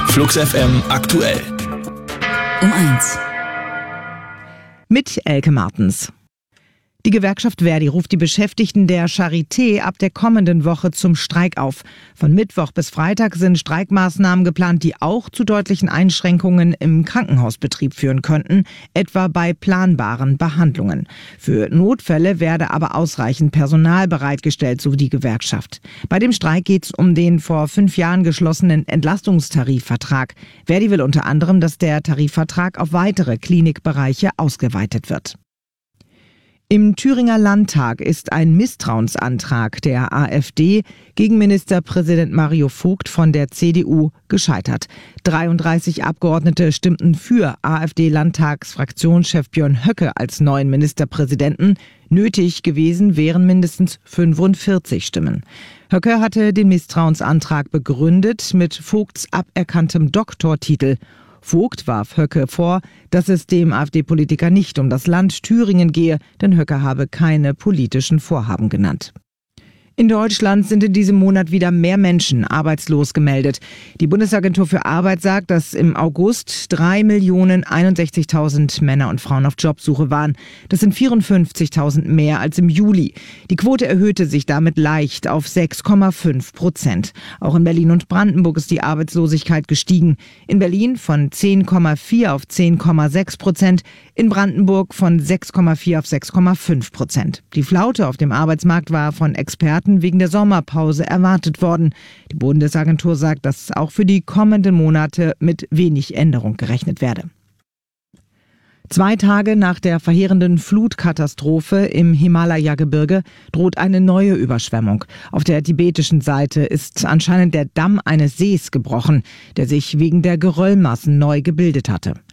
Flux FM aktuell. Um 1. Mit Elke Martens. Die Gewerkschaft ver.di ruft die Beschäftigten der Charité ab der kommenden Woche zum Streik auf. Von Mittwoch bis Freitag sind Streikmaßnahmen geplant, die auch zu deutlichen Einschränkungen im Krankenhausbetrieb führen könnten, etwa bei planbaren Behandlungen. Für Notfälle werde aber ausreichend Personal bereitgestellt, so die Gewerkschaft. Bei dem Streik geht es um den vor 5 Jahren geschlossenen Entlastungstarifvertrag. ver.di will unter anderem, dass der Tarifvertrag auf weitere Klinikbereiche ausgeweitet wird. Im Thüringer Landtag ist ein Misstrauensantrag der AfD gegen Ministerpräsident Mario Vogt von der CDU gescheitert. 33 Abgeordnete stimmten für AfD-Landtagsfraktionschef Björn Höcke als neuen Ministerpräsidenten. Nötig gewesen wären mindestens 45 Stimmen. Höcke hatte den Misstrauensantrag begründet mit Vogts aberkanntem Doktortitel. Vogt warf Höcke vor, dass es dem AfD-Politiker nicht um das Land Thüringen gehe, denn Höcke habe keine politischen Vorhaben genannt. In Deutschland sind in diesem Monat wieder mehr Menschen arbeitslos gemeldet. Die Bundesagentur für Arbeit sagt, dass im August 3.061.000 Männer und Frauen auf Jobsuche waren. Das sind 54.000 mehr als im Juli. Die Quote erhöhte sich damit leicht auf 6,5%. Auch in Berlin und Brandenburg ist die Arbeitslosigkeit gestiegen. In Berlin von 10,4 auf 10,6%, in Brandenburg von 6,4 auf 6,5%. Die Flaute auf dem Arbeitsmarkt war von Experten wegen der Sommerpause erwartet worden. Die Bundesagentur sagt, dass auch für die kommenden Monate mit wenig Änderung gerechnet werde. 2 Tage nach der verheerenden Flutkatastrophe im Himalaya-Gebirge droht eine neue Überschwemmung. Auf der tibetischen Seite ist anscheinend der Damm eines Sees gebrochen, der sich wegen der Geröllmassen neu gebildet hatte.